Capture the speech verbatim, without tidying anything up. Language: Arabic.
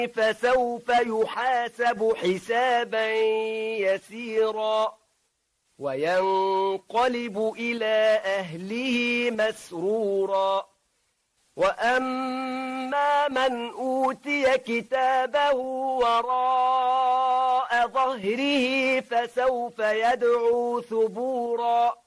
فسوف يحاسب حسابا يسيرا وينقلب إلى أهله مسرورا وأما من أوتي كتابه وراء ظهره فسوف يدعو ثبورا